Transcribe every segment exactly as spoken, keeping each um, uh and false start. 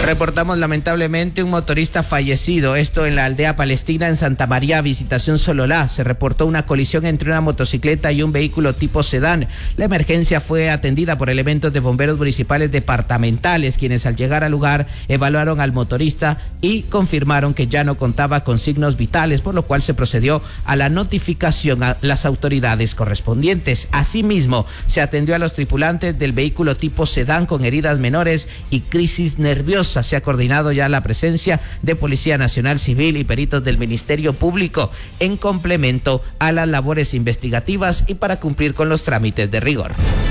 Reportamos lamentablemente un motorista fallecido, esto en la aldea palestina en Santa María, Visitación Sololá. Se reportó una colisión entre una motocicleta y un vehículo tipo sedán. La emergencia fue atendida por elementos de bomberos municipales departamentales, quienes al llegar al lugar evaluaron al motorista y confirmaron que ya no contaba con signos vitales, por lo cual se procedió a la notificación a las autoridades correspondientes. Asimismo, se atendió a los tripulantes del vehículo tipo sedán con heridas menores y crisis nerviosa. Se ha coordinado ya la presencia de Policía Nacional Civil y peritos del Ministerio Público en complemento a las labores investigativas y para cumplir con los trámites de rigor.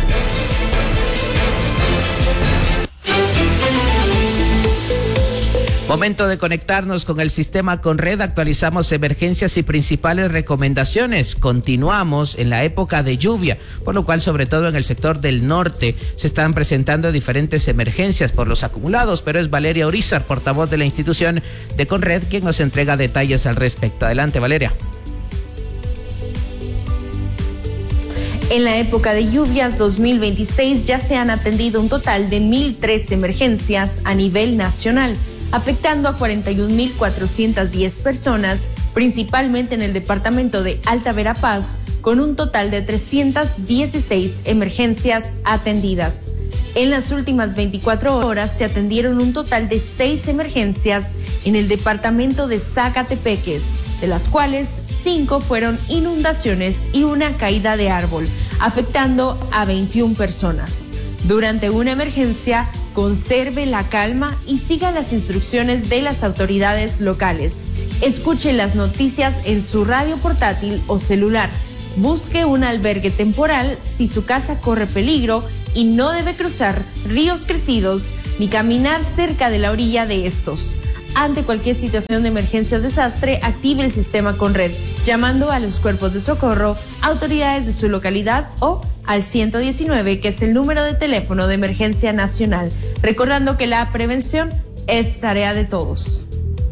Momento de conectarnos con el sistema Conred. Actualizamos emergencias y principales recomendaciones. Continuamos en la época de lluvia, por lo cual sobre todo en el sector del norte se están presentando diferentes emergencias por los acumulados, pero es Valeria Urizar, portavoz de la institución de Conred, quien nos entrega detalles al respecto. Adelante, Valeria. En la época de lluvias dos mil veintiséis ya se han atendido un total de mil tres emergencias a nivel nacional, afectando a cuarenta y un mil cuatrocientas diez personas, principalmente en el departamento de Alta Verapaz, con un total de trescientas dieciséis emergencias atendidas. En las últimas veinticuatro horas se atendieron un total de seis emergencias en el departamento de Zacatepeques, de las cuales cinco fueron inundaciones y una caída de árbol, afectando a veintiuna personas. Durante una emergencia, conserve la calma y siga las instrucciones de las autoridades locales. Escuche las noticias en su radio portátil o celular. Busque un albergue temporal si su casa corre peligro y no debe cruzar ríos crecidos ni caminar cerca de la orilla de estos. Ante cualquier situación de emergencia o desastre, active el sistema Conred, llamando a los cuerpos de socorro, autoridades de su localidad o al ciento diecinueve, que es el número de teléfono de emergencia nacional. Recordando que la prevención es tarea de todos.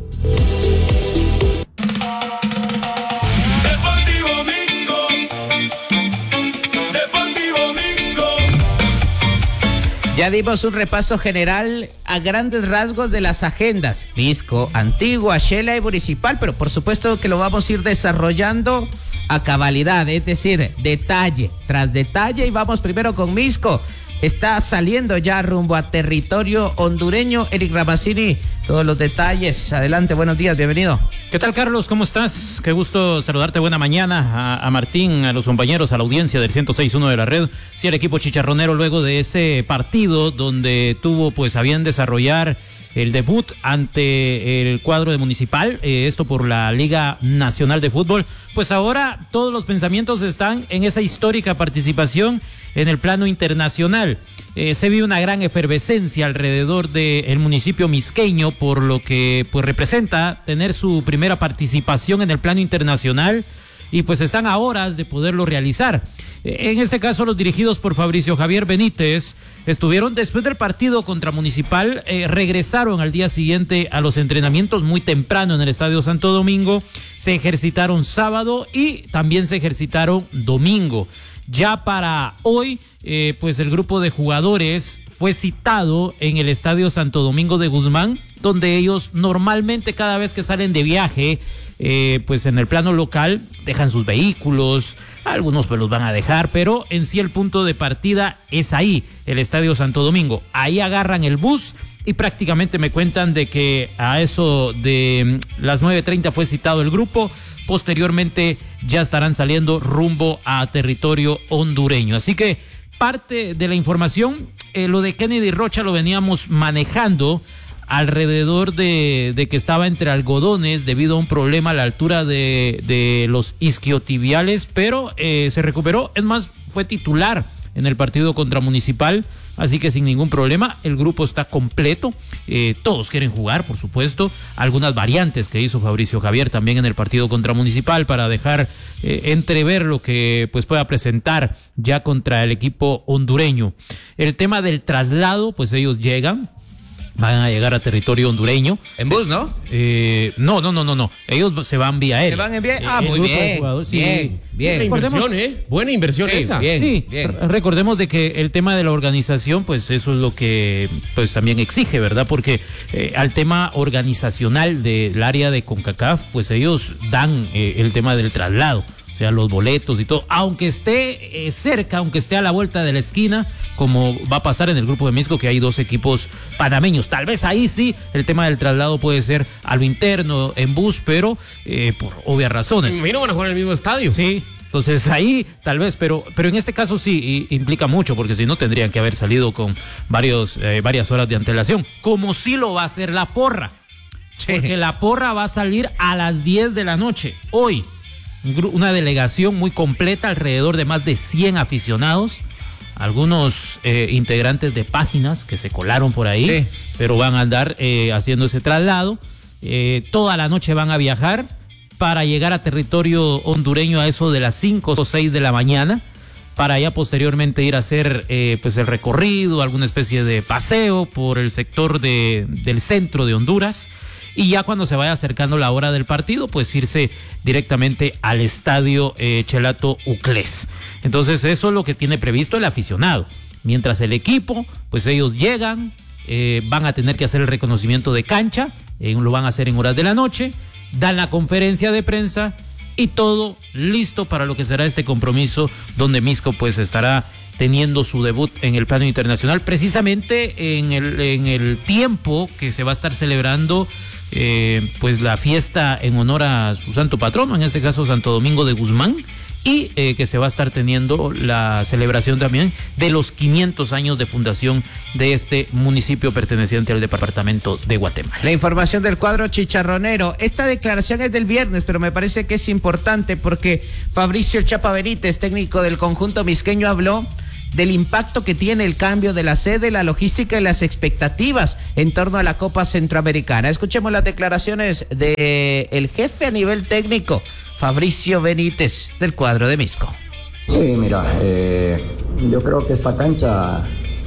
Ya dimos un repaso general a grandes rasgos de las agendas. Misco, Antigua, Xela y Municipal, pero por supuesto que lo vamos a ir desarrollando a cabalidad, es decir, detalle tras detalle. Y vamos primero con Misco. Está saliendo ya rumbo a territorio hondureño. Eric Ramazzini, todos los detalles. Adelante, buenos días, bienvenido. ¿Qué tal, Carlos? ¿Cómo estás? Qué gusto saludarte. Buena mañana a, a Martín, a los compañeros, a la audiencia del ciento seis punto uno de la red. Sí, el equipo chicharronero, luego de ese partido donde tuvo pues a bien desarrollar el debut ante el cuadro de Municipal, eh, esto por la Liga Nacional de Fútbol, pues ahora todos los pensamientos están en esa histórica participación en el plano internacional. Eh, se vive una gran efervescencia alrededor del municipio misqueño por lo que pues representa tener su primera participación en el plano internacional y pues están a horas de poderlo realizar. En este caso, los dirigidos por Fabricio Javier Benítez estuvieron después del partido contra Municipal, eh, regresaron al día siguiente a los entrenamientos muy temprano en el Estadio Santo Domingo, se ejercitaron sábado y también se ejercitaron domingo. Ya para hoy, eh, pues el grupo de jugadores fue citado en el Estadio Santo Domingo de Guzmán, donde ellos normalmente cada vez que salen de viaje, eh, pues en el plano local, dejan sus vehículos, algunos pues los van a dejar, pero en sí el punto de partida es ahí, el Estadio Santo Domingo. Ahí agarran el bus y prácticamente me cuentan de que a eso de las nueve treinta fue citado el grupo. Posteriormente ya estarán saliendo rumbo a territorio hondureño. Así que parte de la información, eh, lo de Kennedy Rocha lo veníamos manejando alrededor de, de que estaba entre algodones debido a un problema a la altura de, de los isquiotibiales, pero eh, se recuperó. Es más, fue titular en el partido contra Municipal, así que sin ningún problema, el grupo está completo, eh, todos quieren jugar, por supuesto, algunas variantes que hizo Fabricio Javier también en el partido contra Municipal para dejar eh, entrever lo que pues pueda presentar ya contra el equipo hondureño. El tema del traslado, pues ellos llegan, van a llegar a territorio hondureño. En bus, ¿no? Eh, no, no, no, no, no. Ellos se van vía aérea. ¿Se van en vía? Ah, eh, muy bien. Sí, bien, bien. Buena inversión, ¿eh? Buena inversión sí, esa. Bien, sí, bien. Recordemos de que el tema de la organización, pues eso es lo que pues también exige, ¿verdad? Porque eh, al tema organizacional del área de CONCACAF, pues ellos dan eh, el tema del traslado. O sea, los boletos y todo, aunque esté eh, cerca, aunque esté a la vuelta de la esquina, como va a pasar en el grupo de Misco, que hay dos equipos panameños. Tal vez ahí sí el tema del traslado puede ser a lo interno, en bus, pero eh, por obvias razones. Me imagino van a jugar en el mismo estadio. Sí, entonces ahí tal vez, pero, pero en este caso sí y, implica mucho, porque si no tendrían que haber salido con varios, eh, varias horas de antelación, como sí lo va a hacer la porra. Sí. Porque la porra va a salir a las diez de la noche, hoy. Una delegación muy completa, alrededor de más de cien aficionados, algunos eh, integrantes de páginas que se colaron por ahí, sí. pero van a andar eh, haciendo ese traslado. Eh, toda la noche van a viajar para llegar a territorio hondureño a eso de las cinco o seis de la mañana, para ya posteriormente ir a hacer eh, pues el recorrido, alguna especie de paseo por el sector de, del centro de Honduras. Y ya cuando se vaya acercando la hora del partido, pues irse directamente al estadio eh, Chelato Uclés. Entonces eso es lo que tiene previsto el aficionado. Mientras el equipo, pues ellos llegan, eh, van a tener que hacer el reconocimiento de cancha, eh, lo van a hacer en horas de la noche, dan la conferencia de prensa y todo listo para lo que será este compromiso, donde Misco pues estará teniendo su debut en el plano internacional, precisamente en el, en el tiempo que se va a estar celebrando Eh, pues la fiesta en honor a su santo patrono, en este caso Santo Domingo de Guzmán, y eh, que se va a estar teniendo la celebración también de los quinientos años de fundación de este municipio perteneciente al departamento de Guatemala. La información del cuadro chicharronero. Esta declaración es del viernes, pero me parece que es importante porque Fabricio El Chapa Benítez, técnico del conjunto misqueño, habló del impacto que tiene el cambio de la sede, la logística y las expectativas en torno a la Copa Centroamericana. Escuchemos las declaraciones de el jefe a nivel técnico, Fabricio Benítez, del cuadro de Misco. Sí, mira, eh, yo creo que esta cancha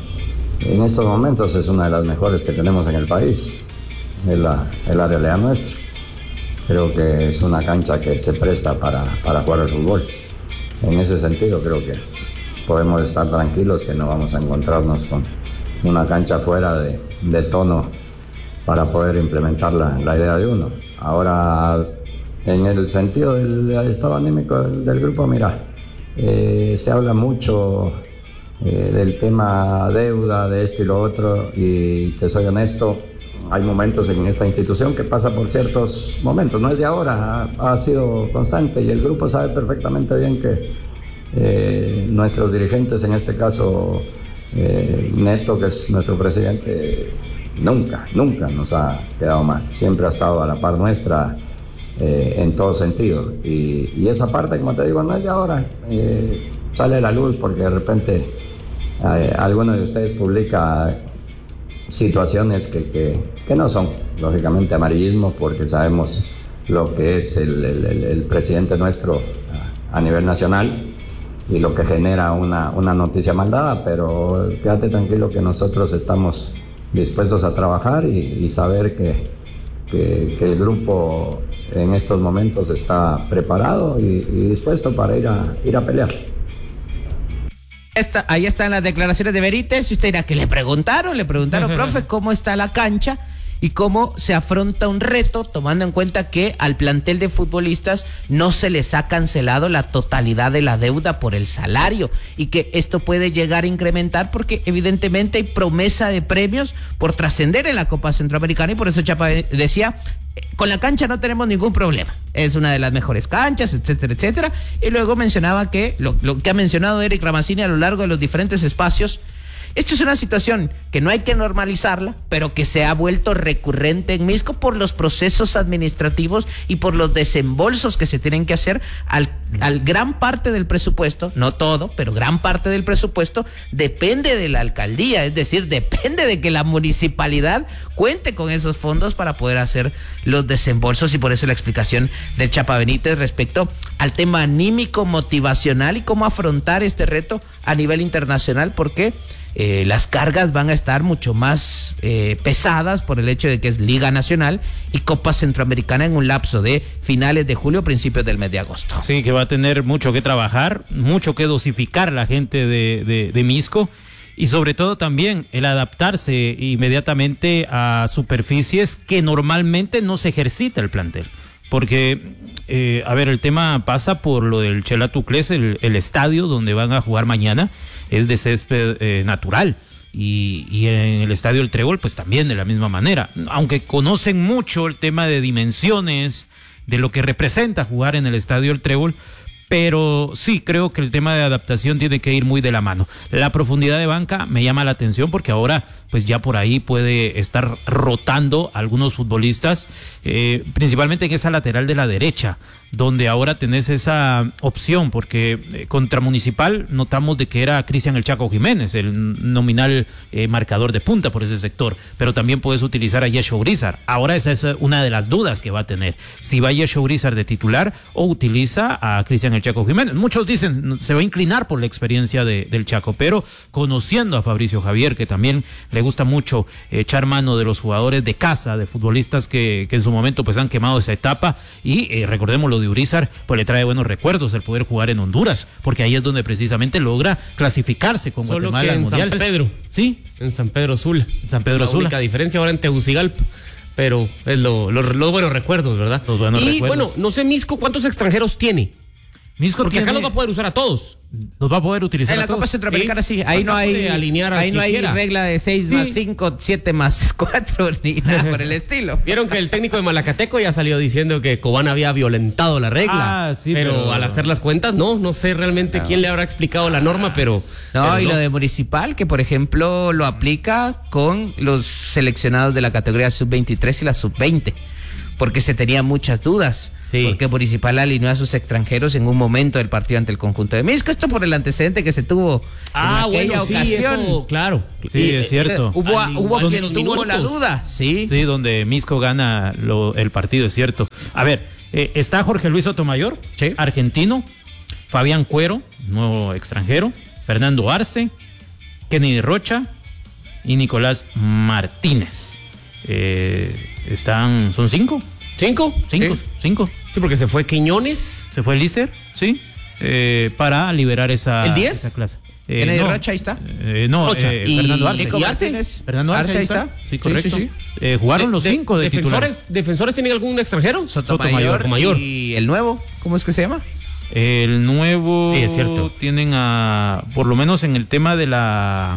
en estos momentos es una de las mejores que tenemos en el país, es la, es la realidad nuestra. Creo que es una cancha que se presta para, para jugar al fútbol. En ese sentido creo que podemos estar tranquilos que no vamos a encontrarnos con una cancha fuera de, de tono para poder implementar la, la idea de uno. Ahora, en el sentido del, del estado anímico del, del grupo, mira, eh, se habla mucho eh, del tema deuda, de esto y lo otro, y te soy honesto, hay momentos en esta institución que pasa por ciertos momentos, no es de ahora, ha, ha sido constante, y el grupo sabe perfectamente bien que Eh, nuestros dirigentes, en este caso eh, Neto, que es nuestro presidente, nunca, nunca nos ha quedado mal, siempre ha estado a la par nuestra eh, en todo sentido, y, y esa parte, como te digo, no es de ahora, eh, sale a la luz porque de repente eh, alguno de ustedes publica situaciones que, que, que no son lógicamente amarillismo, porque sabemos lo que es el, el, el, el presidente nuestro a, a nivel nacional y lo que genera una, una noticia mal dada, pero quédate tranquilo que nosotros estamos dispuestos a trabajar y, y saber que, que, que el grupo en estos momentos está preparado y, y dispuesto para ir a, ir a pelear. Esta, ahí están las declaraciones de Benítez. Y usted dirá, ¿qué le preguntaron? Le preguntaron, profe, ¿cómo está la cancha? Y cómo se afronta un reto, tomando en cuenta que al plantel de futbolistas no se les ha cancelado la totalidad de la deuda por el salario, y que esto puede llegar a incrementar porque evidentemente hay promesa de premios por trascender en la Copa Centroamericana, y por eso Chapa decía, con la cancha no tenemos ningún problema, es una de las mejores canchas, etcétera, etcétera. Y luego mencionaba que lo, lo que ha mencionado Eric Ramazzini a lo largo de los diferentes espacios, esto es una situación que no hay que normalizarla, pero que se ha vuelto recurrente en Misco por los procesos administrativos y por los desembolsos que se tienen que hacer al, al gran parte del presupuesto, no todo, pero gran parte del presupuesto depende de la alcaldía, es decir, depende de que la municipalidad cuente con esos fondos para poder hacer los desembolsos, y por eso la explicación del Chapa Benítez respecto al tema anímico, motivacional y cómo afrontar este reto a nivel internacional, porque eh, las cargas van a estar mucho más eh, pesadas por el hecho de que es Liga Nacional y Copa Centroamericana en un lapso de finales de julio, principios del mes de agosto. Sí, que va a tener mucho que trabajar, mucho que dosificar la gente de, de, de Misco. Y sobre todo también el adaptarse inmediatamente a superficies que normalmente no se ejercita el plantel. Porque, eh, a ver, el tema pasa por lo del Chelatuclés, el, el estadio donde van a jugar mañana es de césped eh, natural. Y, y en el estadio El Trébol, pues también de la misma manera. Aunque conocen mucho el tema de dimensiones, de lo que representa jugar en el estadio El Trébol, pero sí creo que el tema de adaptación tiene que ir muy de la mano. La profundidad de banca me llama la atención porque ahora pues ya por ahí puede estar rotando algunos futbolistas, eh, principalmente en esa lateral de la derecha, donde ahora tenés esa opción, porque eh, contra Municipal notamos de que era Cristian El Chaco Jiménez, el nominal eh, marcador de punta por ese sector, pero también puedes utilizar a Yesho Urizar. Ahora esa es una de las dudas que va a tener, si va Yesho Urizar de titular o utiliza a Cristian El Chaco Jiménez. Muchos dicen, se va a inclinar por la experiencia de, del Chaco, pero conociendo a Fabricio Javier, que también le gusta mucho echar mano de los jugadores de casa, de futbolistas que, que en su momento pues han quemado esa etapa, y eh, recordemos lo de Urizar, pues le trae buenos recuerdos el poder jugar en Honduras, porque ahí es donde precisamente logra clasificarse con Solo Guatemala que en al Mundial. San Pedro. Sí, En San Pedro Sula. San Pedro La Sula. única diferencia ahora en Tegucigalpa. Pero es lo, lo- los buenos recuerdos, ¿verdad? Los buenos y recuerdos. bueno, no sé, Misco, ¿cuántos extranjeros tiene? Misco Porque tiene- acá los va a poder usar a todos. los va a poder utilizar En la a todos. Copa Centroamericana sí, ahí Acá no hay puede alinear al ahí no que hay quiera. regla de seis Sí. más cinco, siete más cuatro, ni nada por el estilo. Vieron que el técnico de Malacateco ya salió diciendo que Cobán había violentado la regla. Ah, sí, pero, pero- al hacer las cuentas, no, no sé realmente quién le habrá explicado la norma, pero. No, pero y lo de Municipal, que por ejemplo lo aplica con los seleccionados de la categoría sub veintitrés y la sub veinte, porque se tenían muchas dudas. Sí. Porque Municipal alineó a sus extranjeros en un momento del partido ante el conjunto de Misco. Esto por el antecedente que se tuvo Ah, en aquella bueno, sí, ocasión. eso, claro. Sí, Y, es eh, cierto. Hubo, Al hubo igual de quien los tuvo la minutos. duda, sí. Sí, donde Misco gana lo- el partido, es cierto. A ver, eh, está Jorge Luis Sotomayor, Sí. argentino, Fabián Cuero, nuevo extranjero, Fernando Arce, Kennedy Rocha y Nicolás Martínez. Eh, están, ¿son cinco? ¿Cinco? Cinco, Sí. cinco. Sí, porque se fue Quiñones. Se fue Lícer, sí, eh, para liberar esa, ¿El diez? esa clase. Eh, Kennedy no, Rocha, ahí está. eh, no, Rocha. eh, Y Fernando Arce. Nico ¿Y Arce? Martínez. Fernando Arce, Arce, ahí ahí está. está. Sí, Sí, correcto. sí, sí. Eh, jugaron los De- cinco de, titulares. defensores, ¿Defensores tienen algún extranjero? Sotomayor, Sotomayor. y el nuevo, ¿cómo es que se llama? El nuevo Sí, es cierto. tienen a, por lo menos en el tema de la,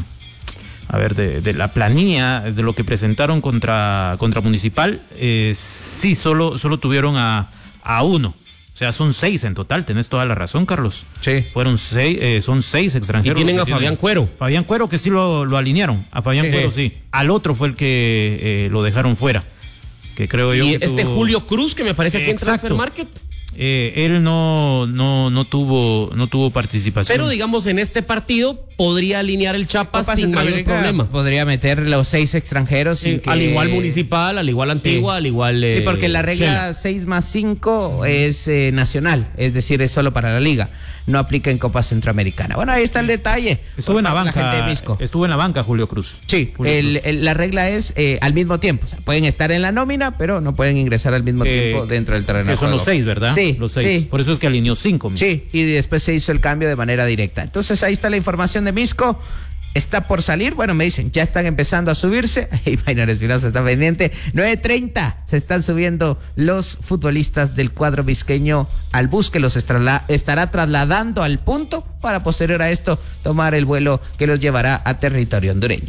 a ver, de, de la planilla, de lo que presentaron contra, contra Municipal, eh, sí, solo, solo tuvieron a, a uno. O sea, son seis en total, tenés toda la razón, Carlos. Sí. Fueron seis, eh, son seis Y extranjeros. tienen que a Fabián Cuero. Fabián Cuero, que sí lo, lo alinearon. A Fabián Sí. Cuero sí. Al otro fue el que eh, lo dejaron fuera. Que creo yo Y que este tuvo- Julio Cruz, que me parece aquí en Exacto. Transfer Market. Eh, él no, no, no tuvo, no tuvo participación. Pero digamos, en este partido podría alinear el Chapa Copa sin mayor Centroamericana problema. Podría meter los seis extranjeros. Sí, sin que- Al igual Municipal, al igual Antigua, Sí. al igual. Sí, eh, porque la regla Shela. seis más cinco es eh, nacional, es decir, es solo para la liga, no aplica en Copa Centroamericana. Bueno, ahí está el detalle. Estuvo en la Por banca. gente de Misco. Estuvo en la banca Julio Cruz. Sí, Julio el- Cruz. el- la regla es eh, al mismo tiempo. O sea, pueden estar en la nómina, pero no pueden ingresar al mismo Eh, tiempo dentro del terreno. Que de son los juego. seis, ¿verdad? Sí, Los seis. sí. Por eso es que alineó cinco. mismo. Sí, y después se hizo el cambio de manera directa. Entonces ahí está la información de Misco. Está por salir, bueno, me dicen, ya están empezando a subirse. Ahí Maynard Espinosa está pendiente. nueve treinta se están subiendo los futbolistas del cuadro vizqueño al bus que los estrala- estará trasladando al punto para posterior a esto tomar el vuelo que los llevará a territorio hondureño.